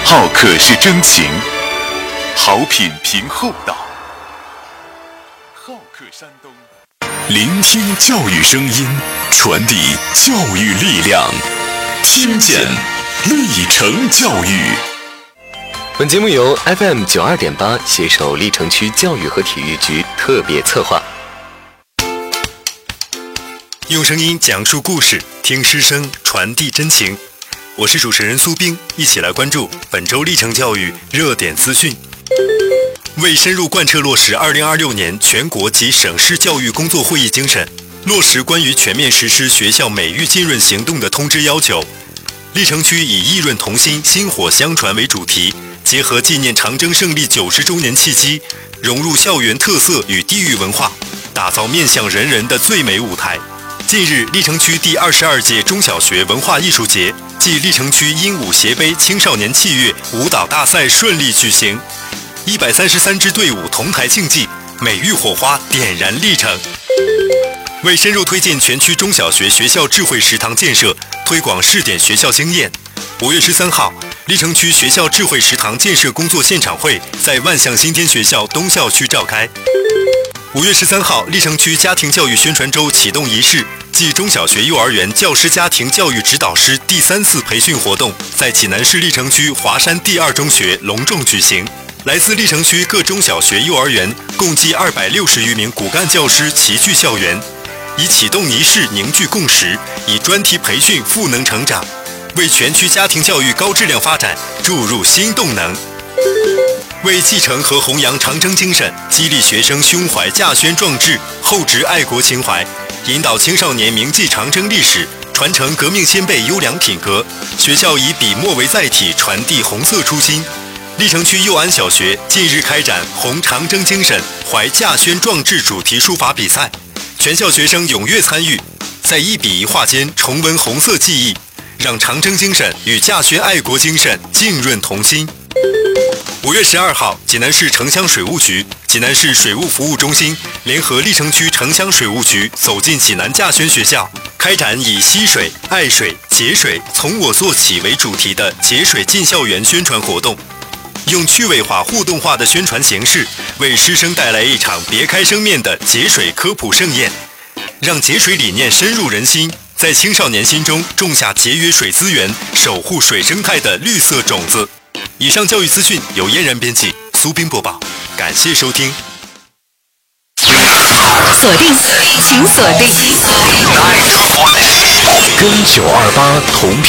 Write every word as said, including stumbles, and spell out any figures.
好客是真情，好品凭厚道。好客山东，聆听教育声音，传递教育力量，听见历程教育。 本节目由 F M 九二点八携手历城区教育和体育局特别策划。 用声音讲述故事，听师生传递真情。我是主持人苏冰，一起来关注本周历程教育热点资讯。为深入贯彻落实二零二六年全国及省市教育工作会议精神，落实关于全面实施学校美育浸润行动的通知要求，历城区以“益润同心，薪火相传”为主题，结合纪念长征胜利九十周年契机，融入校园特色与地域文化，打造面向人人的最美舞台。近日，历城区第二十二届中小学文化艺术节暨历城区鹦鹉协杯青少年器乐舞蹈大赛顺利举行，一百三十三支队伍同台竞技，美育火花点燃历程。为深入推进全区中小学学校智慧食堂建设，推广试点学校经验，五月十三号，历城区学校智慧食堂建设工作现场会在万象新天学校东校区召开。五月十三号，历城区家庭教育宣传周启动仪式暨中小学幼儿园教师家庭教育指导师第三次培训活动在济南市历城区华山第二中学隆重举行。来自历城区各中小学幼儿园共计二百六十余名骨干教师齐聚校园，以启动仪式凝聚共识，以专题培训赋能成长，为全区家庭教育高质量发展注入新动能。为继承和弘扬长征精神，激励学生胸怀稼轩壮志，厚植爱国情怀，引导青少年铭记长征历史，传承革命先辈优良品格，学校以笔墨为载体，传递红色初心。历城区佑安小学近日开展弘长征精神，怀稼轩壮志主题书法比赛，全校学生踊跃参与，在一笔一画间重温红色记忆，让长征精神与稼轩爱国精神浸润同心。五月十二号，济南市城乡水务局、济南市水务服务中心联合历城区城乡水务局走进济南稼轩学校，开展以惜水、爱水、节水、从我做起为主题的节水进校园宣传活动，用趣味化、互动化的宣传形式，为师生带来一场别开生面的节水科普盛宴，让节水理念深入人心，在青少年心中种下节约水资源、守护水生态的绿色种子。以上教育资讯由嫣然编辑，苏斌播报，感谢收听。 锁定，请锁定， 跟九二八同频。